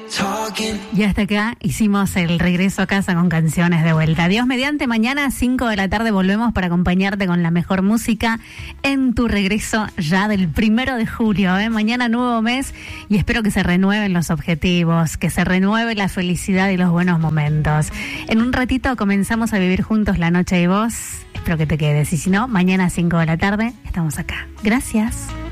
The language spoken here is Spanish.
Y hasta acá hicimos el regreso a casa con canciones de vuelta. Dios mediante, mañana a 5 de la tarde volvemos para acompañarte con la mejor música en tu regreso ya del 1 de julio. Mañana nuevo mes y espero que se renueven los objetivos, que se renueve la felicidad y los buenos momentos. En un ratito comenzamos a vivir juntos la noche y vos. Espero que te quedes y si no, mañana a 5 de la tarde estamos acá. Gracias.